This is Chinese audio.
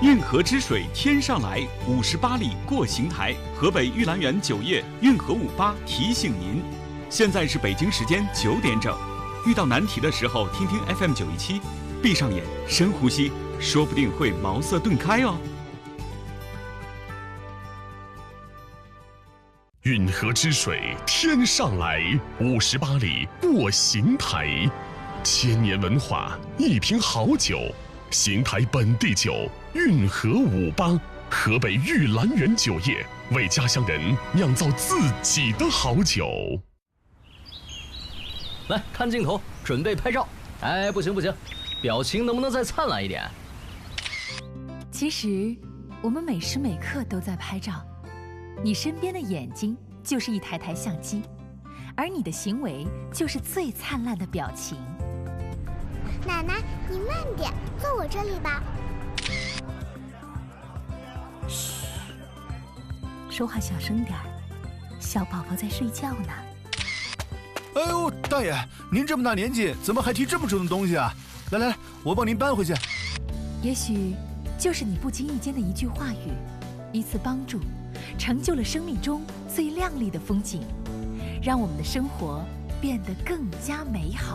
运河之水天上来，58里过邢台。河北玉兰园酒业运河58提醒您，现在是北京时间9点整。遇到难题的时候，听听 FM917，闭上眼，深呼吸，说不定会茅塞顿开哦。 运河之水天上来，58里过邢台。千年文化，一瓶好酒，邢台本地酒运河58，河北玉兰园酒业为家乡人酿造自己的好酒。 来看镜头，准备拍照。哎，不行，表情能不能再灿烂一点？ 其实，我们每时每刻都在拍照。你身边的眼睛就是一台台相机，而你的行为就是最灿烂的表情。 奶奶，你慢点，坐我这里吧。 嘘，说话小声点儿，小宝宝在睡觉呢。 哎呦，大爷，您这么大年纪，怎么还提这么重的东西啊？来，我帮您搬回去。 也许就是你不经意间的一句话语，一次帮助，成就了生命中最亮丽的风景，让我们的生活变得更加美好。